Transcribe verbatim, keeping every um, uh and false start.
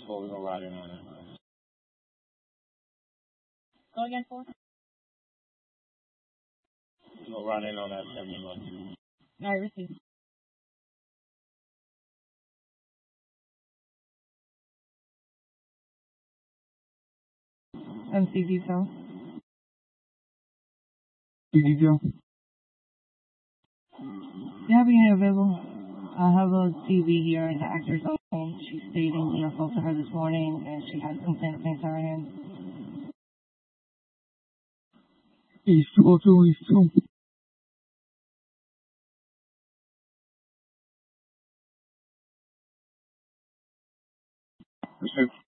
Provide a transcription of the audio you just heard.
So we're gonna ride in on that. Go again, four? We're gonna ride in on that seventy bucks. All right, receive. M C detail. Detail. You have any available? I have a T V here in the actor's home. She's stating we spoke to her this morning and she has complaint of pain to her hands. East two oh two, East two. Receive.